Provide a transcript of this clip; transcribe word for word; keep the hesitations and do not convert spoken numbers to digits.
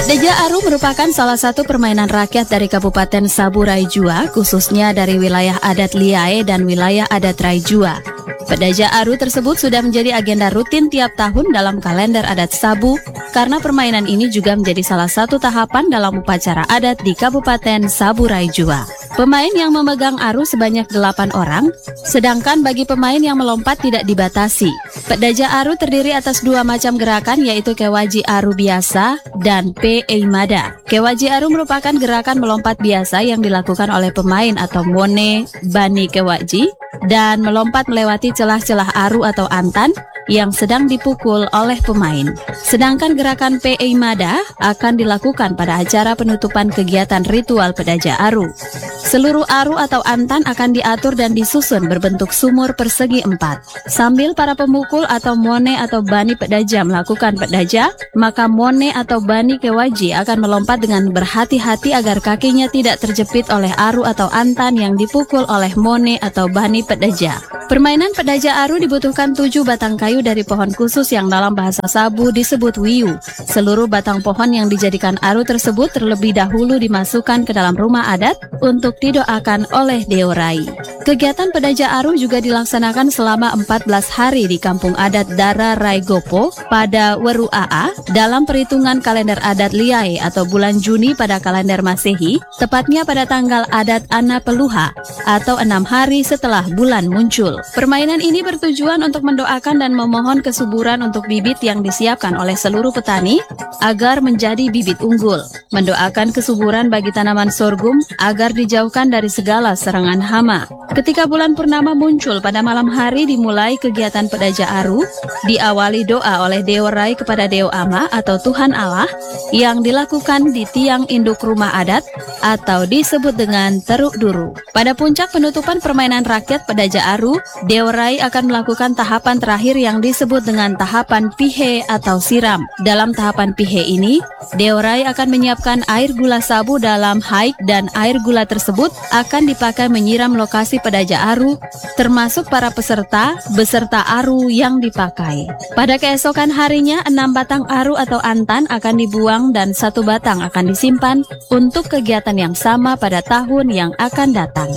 Deja Aru merupakan salah satu permainan rakyat dari Kabupaten Sabu Raijua, khususnya dari wilayah adat Liae dan wilayah adat Raijua. Pedaja Aru tersebut sudah menjadi agenda rutin tiap tahun dalam kalender adat Sabu, karena permainan ini juga menjadi salah satu tahapan dalam upacara adat di Kabupaten Sabu Raijua. Pemain yang memegang aru sebanyak delapan orang, sedangkan bagi pemain yang melompat tidak dibatasi. Pedaja aru terdiri atas dua macam gerakan, yaitu kewaji aru biasa dan P Eimada. Kewaji aru merupakan gerakan melompat biasa yang dilakukan oleh pemain atau mone, bani kewaji, dan melompat melewati celah-celah aru atau antan yang sedang dipukul oleh pemain. Sedangkan gerakan P Eimada akan dilakukan pada acara penutupan kegiatan ritual pedaja aru. Seluruh aru atau antan akan diatur dan disusun berbentuk sumur persegi empat. Sambil para pemukul atau mone atau bani pedaja melakukan pedaja, maka mone atau bani kewaji akan melompat dengan berhati-hati agar kakinya tidak terjepit oleh aru atau antan yang dipukul oleh mone atau bani pedaja. Permainan pedaja aru dibutuhkan tujuh batang kayu dari pohon khusus yang dalam bahasa Sabu disebut wiu. Seluruh batang pohon yang dijadikan aru tersebut terlebih dahulu dimasukkan ke dalam rumah adat untuk didoakan oleh Deorai. Kegiatan pedaja aru juga dilaksanakan selama empat belas hari di kampung adat Dara Raigopo pada Weru Aa dalam perhitungan kalender adat Liae atau bulan Juni pada kalender Masehi, tepatnya pada tanggal adat Ana Peluha atau enam hari setelah bulan muncul. Permainan ini bertujuan untuk mendoakan dan memohon kesuburan untuk bibit yang disiapkan oleh seluruh petani agar menjadi bibit unggul, mendoakan kesuburan bagi tanaman sorghum agar dijauhkan dari segala serangan hama. Ketika bulan purnama muncul pada malam hari dimulai kegiatan pedaja aru, diawali doa oleh Deorai kepada Deo Ama atau Tuhan Allah yang dilakukan di tiang induk rumah adat atau disebut dengan Teruk Duru. Pada puncak penutupan permainan rakyat pedaja aru, Deorai akan melakukan tahapan terakhir yang disebut dengan tahapan pihe atau siram. Dalam tahapan pihe ini, Deorai akan menyiapkan air gula sabu dalam haik dan air gula tersebut akan dipakai menyiram lokasi pedaja aru, termasuk para peserta beserta aru yang dipakai. Pada keesokan harinya, enam batang aru atau antan akan dibuang dan satu batang akan disimpan untuk kegiatan yang sama pada tahun yang akan datang.